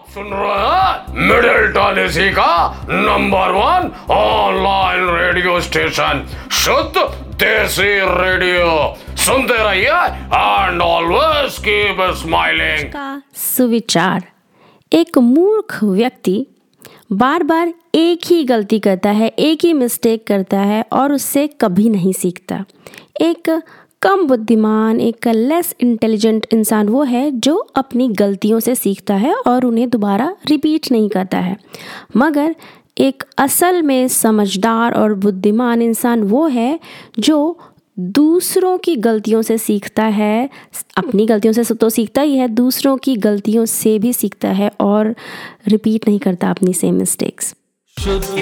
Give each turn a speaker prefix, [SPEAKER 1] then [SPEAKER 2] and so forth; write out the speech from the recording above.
[SPEAKER 1] सुन रहे हैं middle Tennessee का नंबर 1 ऑनलाइन रेडियो स्टेशन शुद्ध देसी रेडियो। सुनते रहिए एंड ऑलवेज कीप स्माइलिंग।
[SPEAKER 2] का सुविचार। एक मूर्ख व्यक्ति बार बार एक ही गलती करता है, एक ही मिस्टेक करता है और उससे कभी नहीं सीखता। एक कम बुद्धिमान, एक लेस इंटेलिजेंट इंसान वो है जो अपनी गलतियों से सीखता है और उन्हें दोबारा रिपीट नहीं करता है। मगर एक असल में समझदार और बुद्धिमान इंसान वो है जो दूसरों की गलतियों से सीखता है। अपनी गलतियों से तो सीखता ही है, दूसरों की गलतियों से भी सीखता है और रिपीट नहीं करता अपनी सेम मिस्टेक्स।